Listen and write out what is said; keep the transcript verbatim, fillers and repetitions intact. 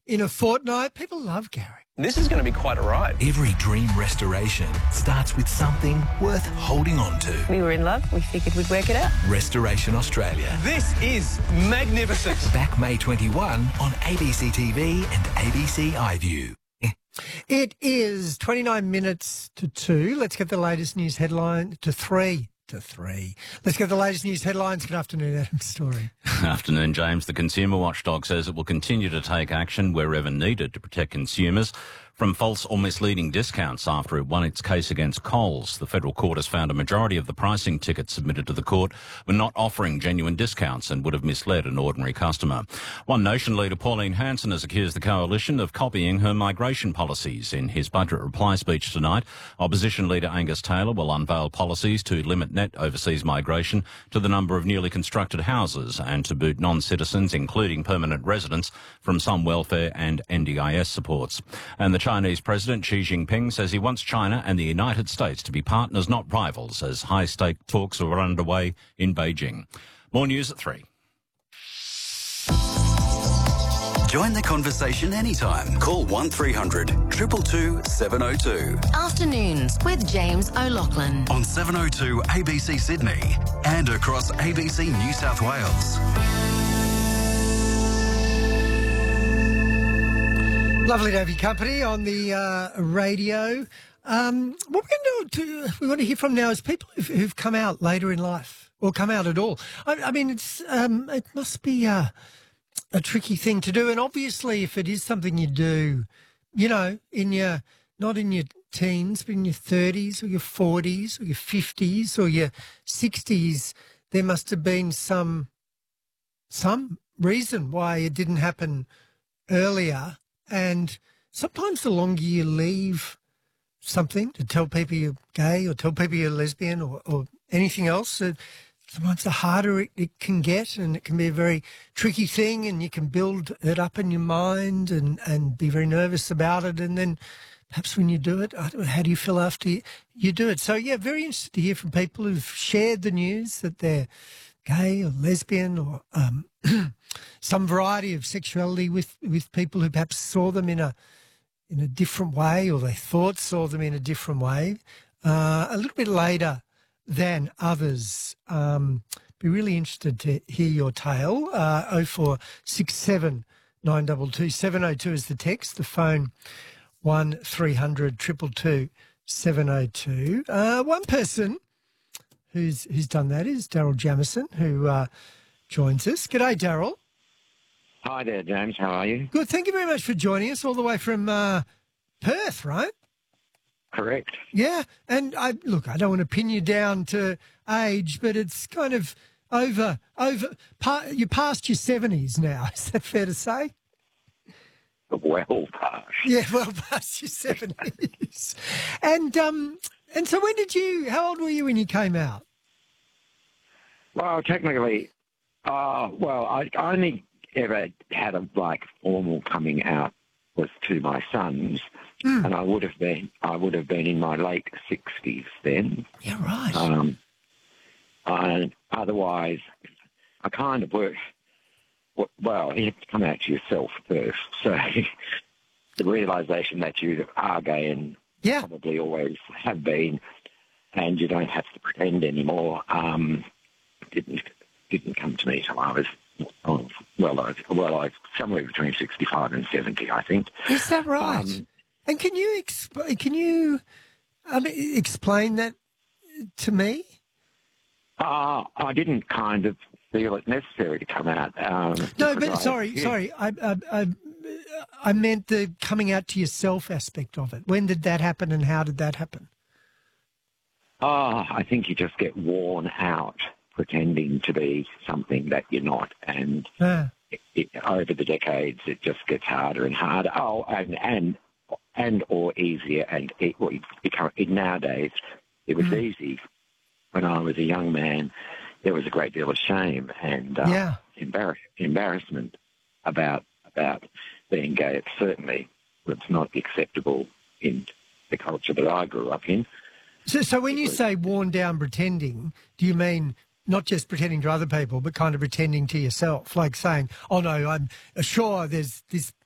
in a fortnight. People love Gary. This is going to be quite a ride. Every dream restoration starts with something worth holding on to. We were in love. We figured we'd work it out. Restoration Australia. This is magnificent. Back May twenty-first on A B C T V and A B C iView. It is twenty-nine minutes to two. Let's get the latest news headline to three. To three. Let's get the latest news headlines. Good afternoon, Adam Story. Afternoon, James. The Consumer Watchdog says it will continue to take action wherever needed to protect consumers from false or misleading discounts after it won its case against Coles. The federal court has found a majority of the pricing tickets submitted to the court were not offering genuine discounts and would have misled an ordinary customer. One Nation leader, Pauline Hanson, has accused the coalition of copying her migration policies. In his budget reply speech tonight, opposition leader Angus Taylor will unveil policies to limit net overseas migration to the number of newly constructed houses and to boot non-citizens, including permanent residents, from some welfare and N D I S supports. And the Chinese President Xi Jinping says he wants China and the United States to be partners, not rivals, as high-stake talks are underway in Beijing. More news at three. Join the conversation anytime. Call one three hundred two two two seven oh two. Afternoons with James O'Loughlin. On seven oh two A B C Sydney and across A B C New South Wales. Lovely to have your company on the uh, radio. Um, what we're going to, we want to hear from now is people who've, who've come out later in life or come out at all. I, I mean, it's um, it must be uh, a tricky thing to do. And obviously, if it is something you do, you know, in your, not in your teens, but in your thirties or your forties or your fifties or your sixties, there must have been some, some reason why it didn't happen earlier. And sometimes the longer you leave something to tell people you're gay or tell people you're lesbian or, or anything else, uh, sometimes the harder it, it can get, and it can be a very tricky thing, and you can build it up in your mind and, and be very nervous about it. And then perhaps when you do it, I don't know, how do you feel after you, you do it? So, yeah, very interested to hear from people who've shared the news that they're gay or lesbian or um, some variety of sexuality with, with people who perhaps saw them in a in a different way, or they thought saw them in a different way, uh, a little bit later than others. Um, be really interested to hear your tale. Uh, oh four six seven nine two two seven oh two is the text. The phone one three hundred two two two seven oh two. Uh, one person who's who's done that is Daryl Jamieson, who uh, joins us. G'day, Daryl. Hi there, James. How are you? Good. Thank you very much for joining us all the way from uh, Perth, right? Correct. Yeah. And I look, I don't want to pin you down to age, but it's kind of over, over, pa- you're past your seventies now. Is that fair to say? Well past. Yeah, well past your seventies. and, um, and so when did you, how old were you when you came out? Well, technically, uh, well, I only ever had a like formal coming out was to my sons, mm. and I would have been I would have been in my late sixties then. Yeah, right. Um, and otherwise, I kind of worked. Well, you have to come out to yourself first. So the realisation that you are gay and yeah. probably always have been, and you don't have to pretend anymore, um, didn't didn't come to me till I was. Oh, well, I, well, I somewhere between sixty-five and seventy, I think. Is that right? Um, and can you exp- can you um, explain that to me? Uh, I didn't kind of feel it necessary to come out. Um, no, but I, sorry, yeah. sorry, I, I, I, I meant the coming out to yourself aspect of it. When did that happen, and how did that happen? Oh, I think you just get worn out pretending to be something that you're not, and ah. it, it, over the decades, it just gets harder and harder. Oh, and and and or easier, and it, well, it become, it, nowadays it was mm. easy. When I was a young man, there was a great deal of shame and uh, yeah. embarrass, embarrassment about about being gay. It certainly was not acceptable in the culture that I grew up in. So, so when you say worn down pretending, do you mean not just pretending to other people, but kind of pretending to yourself, like saying, "Oh no, I'm sure there's this